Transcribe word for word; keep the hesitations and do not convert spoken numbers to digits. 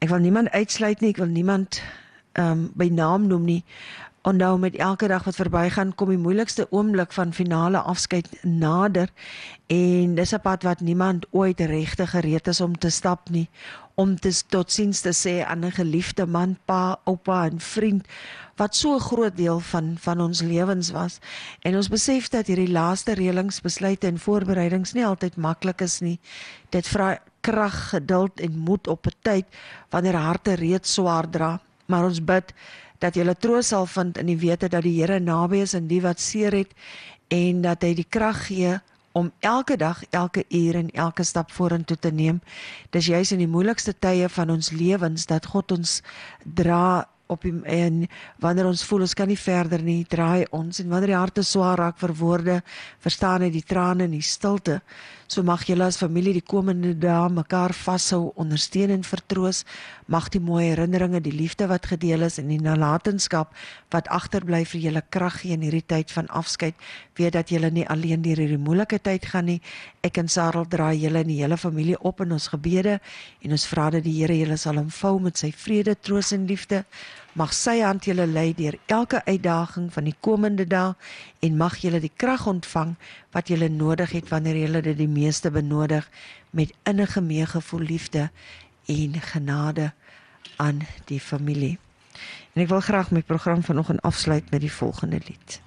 Ek wil niemand uitsluit nie, ek wil niemand um, by naam noem nie. Onthou, met elke dag wat verbygaan, kom die moeilikste oomblik van finale afskeid nader, en dis 'n pad wat niemand ooit regtig gereed is om te stap nie, om te totsiens te sê aan 'n geliefde man, pa, oupa en vriend, wat so 'n groot deel van, van ons lewens was. En ons besef dat hierdie laaste reëlings, besluite en voorbereidings nie altyd maklik is nie. Dit vra krag, geduld en moed op 'n tyd wanneer harte reeds swaar dra. Maar ons bid dat jy troos sal vind in die wete dat die Here naby is aan die wat seer het, en dat hy die krag gee om elke dag, elke uur en elke stap vorentoe te neem. Dis juis in die moeilikste tye van ons lewens dat God ons dra op die, en wanneer ons voel ons kan nie verder nie, draai ons, en wanneer die harte swaar raak vir woorde, verstaan hy die trane en die stilte. So mag julle as familie die komende dae mekaar vashou, ondersteun en vertroos. Mag die mooi herinneringe, die liefde wat gedeel is en die nalatenskap wat agterbly vir julle krag gee in hierdie tyd van afskeid. Weet dat julle nie alleen deur hierdie moeilike tyd gaan nie. Ek en Sarel draai julle en die hele familie op in ons gebede, en ons vra dat die Here julle sal omvou met sy vrede, troos en liefde. Mag sy hand julle lei deur elke uitdaging van die komende dae, en mag julle die krag ontvang wat julle nodig het wanneer julle dit die meeste benodig, met innige meegevoel, liefde en genade aan die familie. En ek wil graag my program vanoggend afsluit met die volgende lied.